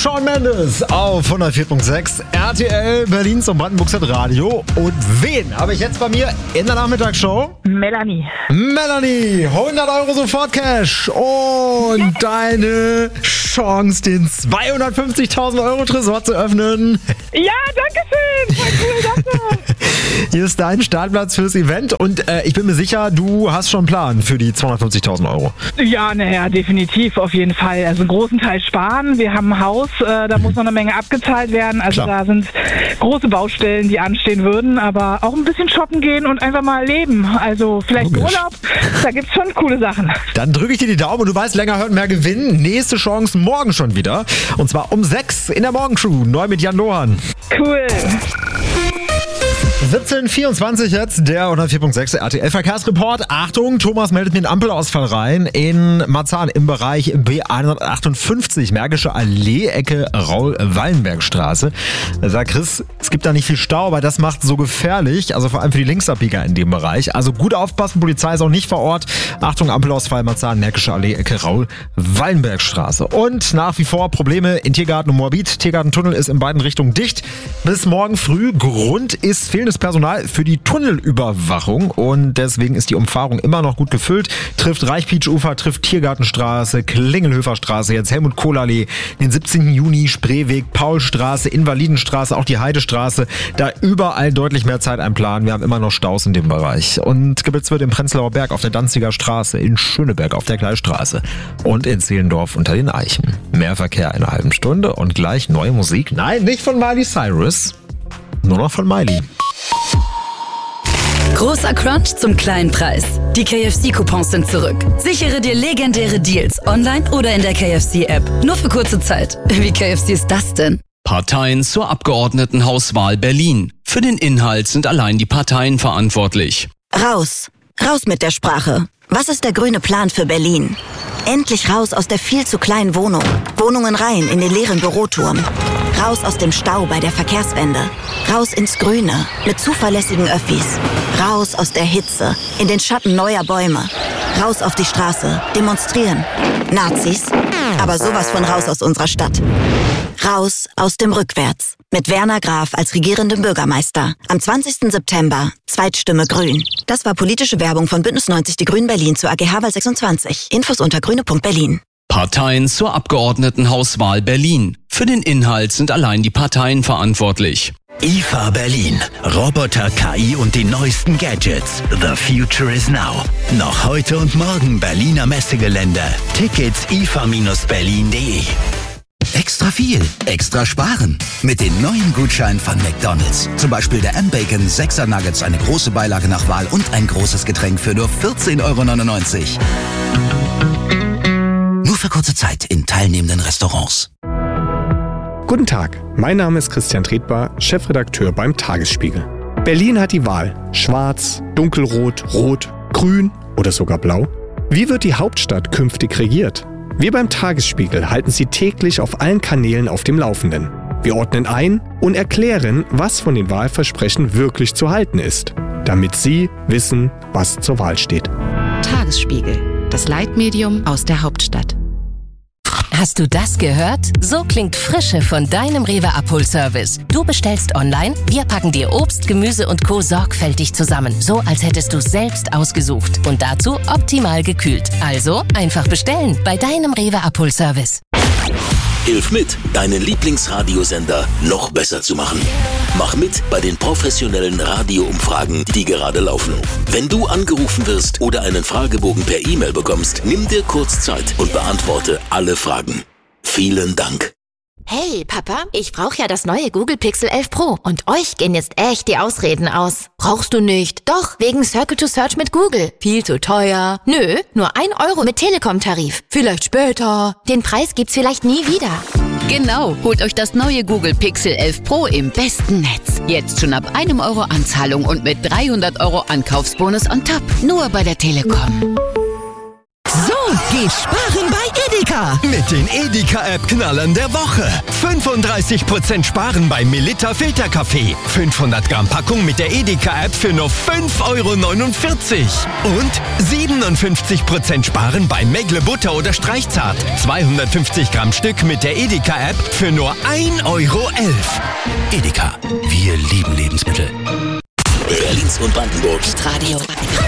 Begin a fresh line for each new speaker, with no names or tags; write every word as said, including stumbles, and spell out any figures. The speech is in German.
Shawn Mendes auf hundertvier Komma sechs R T L Berlins und Brandenburgs Radio. Und wen habe ich jetzt bei mir in der Nachmittagsshow?
Melanie.
Melanie, hundert Euro sofort Cash und deine Chance, den zweihundertfünfzigtausend Euro Tresor zu öffnen.
Ja, danke schön. Voll cool, danke.
Hier ist dein Startplatz fürs Event und äh, ich bin mir sicher, du hast schon einen Plan für die zweihundertfünfzigtausend Euro.
Ja, naja, definitiv, auf jeden Fall. Also einen großen Teil sparen. Wir haben ein Haus, äh, da muss noch eine Menge abgezahlt werden. Also
Klar.
Da sind große Baustellen, die anstehen würden. Aber auch ein bisschen shoppen gehen und einfach mal leben. Also vielleicht
Logisch.
Urlaub, da gibt's schon coole Sachen.
Dann drücke ich dir die Daumen und du weißt, länger hören, mehr gewinnen. Nächste Chance morgen schon wieder. Und zwar um sechs in der Morgencrew, neu mit Jan Lohan.
Cool.
siebzehn Uhr vierundzwanzig jetzt, der hundertvier Komma sechs R T L-Verkehrsreport. Achtung, Thomas meldet mir einen Ampelausfall rein in Marzahn im Bereich B hundertachtundfünfzig, Märkische Allee, Ecke Raul-Wallenberg-Straße. Da sagt Chris, es gibt da nicht viel Stau, aber das macht so gefährlich, also vor allem für die Linksabbieger in dem Bereich. Also gut aufpassen, Polizei ist auch nicht vor Ort. Achtung, Ampelausfall Marzahn, Märkische Allee, Ecke Raul-Wallenberg-Straße. Und nach wie vor Probleme in Tiergarten und Moabit. Tiergartentunnel ist in beiden Richtungen dicht. Bis morgen früh. Grund ist fehlendes Personal für die Tunnelüberwachung und deswegen ist die Umfahrung immer noch gut gefüllt. Trifft Reichpietsch-Ufer, trifft Tiergartenstraße, Klingelhöferstraße, jetzt Helmut-Kohl-Allee, den siebzehnten Juni, Spreeweg, Paulstraße, Invalidenstraße, auch die Heidestraße. Da überall deutlich mehr Zeit einplanen. Wir haben immer noch Staus in dem Bereich. Und geblitzt wird im Prenzlauer Berg, auf der Danziger Straße, in Schöneberg, auf der Gleisstraße und in Zehlendorf unter den Eichen. Mehr Verkehr in einer halben Stunde und gleich neue Musik. Nein, nicht von Miley Cyrus, nur noch von Miley.
Großer Crunch zum kleinen Preis. Die K F C-Coupons sind zurück. Sichere dir legendäre Deals online oder in der K F C-App. Nur für kurze Zeit. Wie K F C ist das denn?
Parteien zur Abgeordnetenhauswahl Berlin. Für den Inhalt sind allein die Parteien verantwortlich.
Raus. Raus mit der Sprache. Was ist der grüne Plan für Berlin? Endlich raus aus der viel zu kleinen Wohnung. Wohnungen rein in den leeren Büroturm. Raus aus dem Stau bei der Verkehrswende. Raus ins Grüne mit zuverlässigen Öffis. Raus aus der Hitze in den Schatten neuer Bäume. Raus auf die Straße. Demonstrieren. Nazis. Aber sowas von raus aus unserer Stadt. Raus aus dem Rückwärts. Mit Werner Graf als regierendem Bürgermeister. Am zwanzigsten September. Zweitstimme Grün. Das war politische Werbung von Bündnis neunzig Die Grünen Berlin zur A G H-Wahl sechsundzwanzig. Infos unter grüne Punkt berlin.
Parteien zur Abgeordnetenhauswahl Berlin. Für den Inhalt sind allein die Parteien verantwortlich.
I F A Berlin. Roboter, K I und die neuesten Gadgets. The future is now. Noch heute und morgen Berliner Messegelände. Tickets i f a Bindestrich berlin punkt de. Extra viel, extra sparen. Mit den neuen Gutscheinen von McDonald's. Zum Beispiel der M-Bacon sechser Nuggets, eine große Beilage nach Wahl und ein großes Getränk für nur vierzehn Euro neunundneunzig. Nur für kurze Zeit in teilnehmenden Restaurants.
Guten Tag, mein Name ist Christian Tretbar, Chefredakteur beim Tagesspiegel. Berlin hat die Wahl. Schwarz, dunkelrot, rot, grün oder sogar blau. Wie wird die Hauptstadt künftig regiert? Wir beim Tagesspiegel halten Sie täglich auf allen Kanälen auf dem Laufenden. Wir ordnen ein und erklären, was von den Wahlversprechen wirklich zu halten ist, damit Sie wissen, was zur Wahl steht.
Tagesspiegel, das Leitmedium aus der Hauptstadt.
Hast du das gehört? So klingt Frische von deinem Rewe Abholservice. Du bestellst online, wir packen dir Obst, Gemüse und Co. sorgfältig zusammen. So, als hättest du es selbst ausgesucht. Und dazu optimal gekühlt. Also einfach bestellen bei deinem Rewe Abholservice.
Hilf mit, deinen Lieblingsradiosender noch besser zu machen. Mach mit bei den professionellen Radioumfragen, die gerade laufen. Wenn du angerufen wirst oder einen Fragebogen per E-Mail bekommst, nimm dir kurz Zeit und beantworte alle Fragen. Vielen Dank.
Hey, Papa, ich brauche ja das neue Google Pixel elf Pro und euch gehen jetzt echt die Ausreden aus. Brauchst du nicht? Doch, wegen Circle to Search mit Google. Viel zu teuer. Nö, nur ein Euro mit Telekom-Tarif. Vielleicht später. Den Preis gibt's vielleicht nie wieder.
Genau, holt euch das neue Google Pixel elf Pro im besten Netz. Jetzt schon ab einem Euro Anzahlung und mit dreihundert Euro Ankaufsbonus on top. Nur bei der Telekom.
So, geht sparen bei Edeka.
Mit den Edeka-App-Knallern der Woche. fünfunddreißig Prozent sparen bei Melitta Filterkaffee. fünfhundert Gramm Packung mit der Edeka-App für nur fünf Euro neunundvierzig. Und siebenundfünfzig Prozent sparen bei Megle Butter oder Streichzart. zweihundertfünfzig Gramm Stück mit der Edeka-App für nur ein Euro elf.
Edeka, wir lieben Lebensmittel. Berlins und Brandenburgs
Radio.